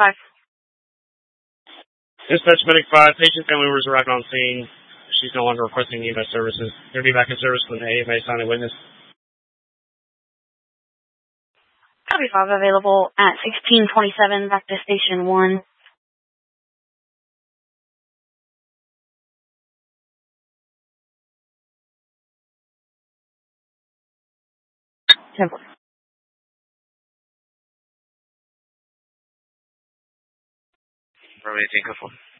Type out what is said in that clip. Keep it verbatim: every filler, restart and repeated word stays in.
five. Dispatch Medic five, patient family members arriving on scene. She's no longer requesting E M S services. They'll be back in service when the A M A sign a witness. Copy five available at sixteen twenty-seven, back to station one. Temple. From anything,